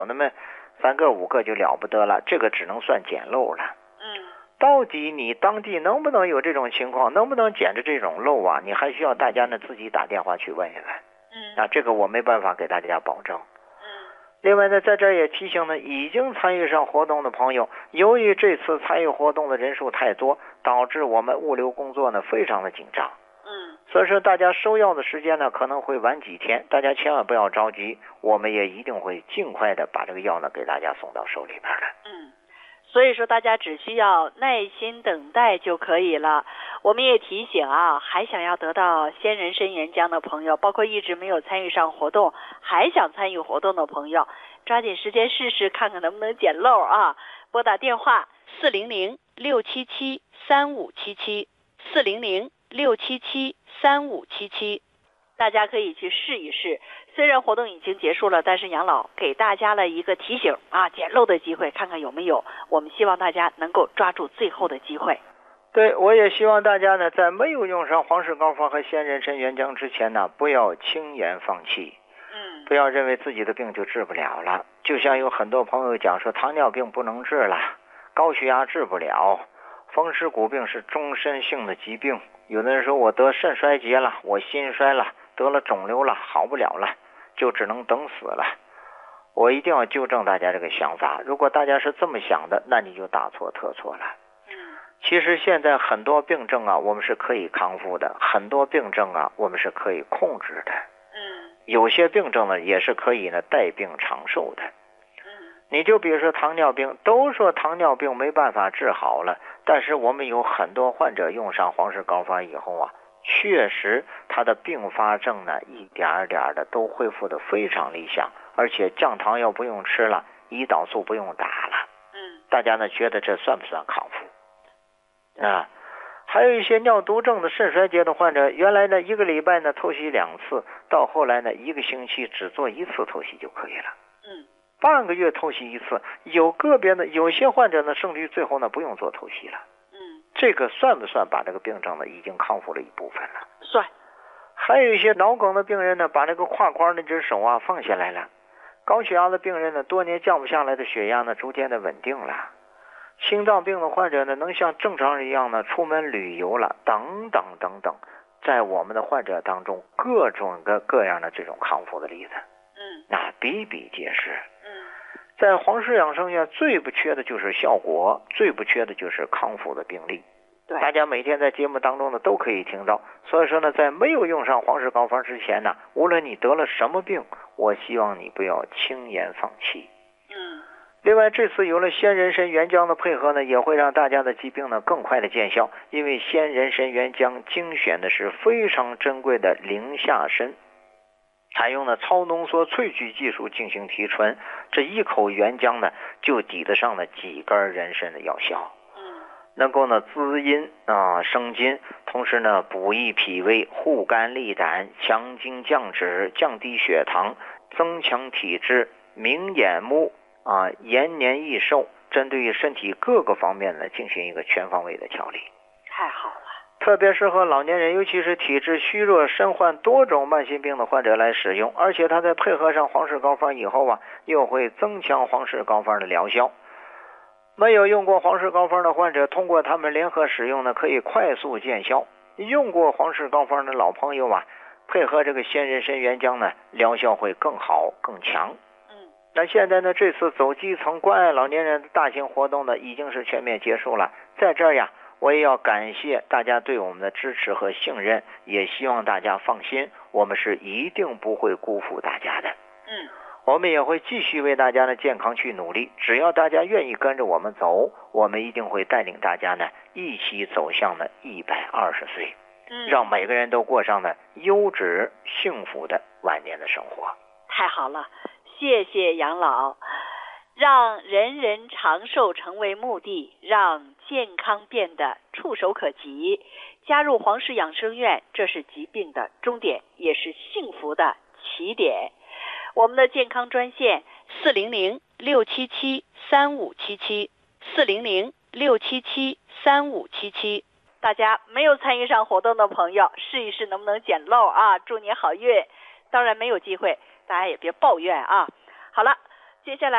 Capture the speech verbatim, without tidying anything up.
那么三个五个就了不得了，这个只能算捡漏了。 嗯， 到底你当地能不能有这种情况，能不能捡着这种漏啊？你还需要大家呢自己打电话去问一问。 嗯， 啊，这个我没办法给大家保证。 嗯， 另外呢，在这儿也提醒呢，已经参与上活动的朋友，由于这次参与活动的人数太多，导致我们物流工作呢非常的紧张。 嗯， 所以说大家收药的时间呢可能会晚几天，大家千万不要着急，我们也一定会尽快的把这个药呢给大家送到手里边的。 嗯，所以说大家只需要耐心等待就可以了。我们也提醒啊，还想要得到鲜人参原浆的朋友，包括一直没有参与上活动还想参与活动的朋友，抓紧时间试试看看能不能捡漏啊！拨打电话四零零六七七三五七七四零零六七七三五七七，大家可以去试一试。虽然活动已经结束了，但是杨老给大家了一个提醒啊，捡漏的机会，看看有没有。我们希望大家能够抓住最后的机会。 对，我也希望大家呢，在没有用上黄氏膏方和鲜人参原浆之前呢，不要轻言放弃。 嗯， 不要认为自己的病就治不了了。就像有很多朋友讲说，糖尿病不能治了，高血压治不了，风湿骨病是终身性的疾病。有的人说我得肾衰竭了，我心衰了，得了肿瘤了，好不了了，就只能等死了。我一定要纠正大家这个想法，如果大家是这么想的，那你就大错特错了。其实现在很多病症啊，我们是可以康复的，很多病症啊，我们是可以控制的。 嗯， 有些病症呢，也是可以呢带病长寿的。你就比如说糖尿病，都说糖尿病没办法治好了，但是我们有很多患者用上黄氏膏方以后啊，确实他的并发症呢一点点的都恢复的非常理想，而且降糖药不用吃了，胰岛素不用打了。 嗯， 大家呢觉得这算不算康复？啊，还有一些尿毒症的肾衰竭的患者，原来呢一个礼拜呢透析两次，到后来呢一个星期只做一次透析就可以了。 嗯， 半个月透析一次，有个别的有些患者呢甚至于最后呢不用做透析了。 嗯， 这个算不算把这个病症呢已经康复了一部分了？ 算。 还有一些脑梗的病人呢，把这个胯关那只手啊放下来了。高血压的病人呢，多年降不下来的血压呢逐渐的稳定了。心脏病的患者呢，能像正常人一样呢出门旅游了，等等等等，在我们的患者当中，各种各各样的这种康复的例子， 嗯， 那比比皆是。 嗯， 在黄氏养生院最不缺的就是效果，最不缺的就是康复的病例。 对， 大家每天在节目当中呢都可以听到。所以说呢，在没有用上黄氏膏方之前呢，无论你得了什么病，我希望你不要轻言放弃。 嗯。 另外，这次有了鲜人参原浆的配合呢，也会让大家的疾病呢更快的见效。因为鲜人参原浆精选的是非常珍贵的零下参，采用了超浓缩萃取技术进行提纯，这一口原浆呢就抵得上了几根人参的药效。 嗯， 能够呢滋阴啊生津，同时呢补益脾胃，护肝利胆，强筋降脂，降低血糖，增强体质，明眼目啊，延年益寿，针对于身体各个方面呢进行一个全方位的调理。 太好了， 特别适合老年人，尤其是体质虚弱、身患多种慢性病的患者来使用。而且它在配合上黄氏膏方以后啊，又会增强黄氏膏方的疗效。没有用过黄氏膏方的患者，通过他们联合使用呢，可以快速见效。用过黄氏膏方的老朋友啊，配合这个鲜人参原浆呢，疗效会更好更强。那现在呢，这次走基层关爱老年人的大型活动呢，已经是全面结束了。在这儿呀，我也要感谢大家对我们的支持和信任，也希望大家放心，我们是一定不会辜负大家的。 嗯， 我们也会继续为大家的健康去努力。只要大家愿意跟着我们走，我们一定会带领大家呢，一起走向呢一百二十岁， 嗯， 让每个人都过上呢优质幸福的晚年的生活。 太好了。谢谢杨老，让人人长寿成为目的，让健康变得触手可及。加入黄氏养生院，这是疾病的终点，也是幸福的起点。我们的健康专线四零零六七七三五七七四零零六七七三五七七。大家没有参与上活动的朋友，试一试能不能捡漏啊！祝你好运。当然没有机会，大家也别抱怨啊。好了，接下来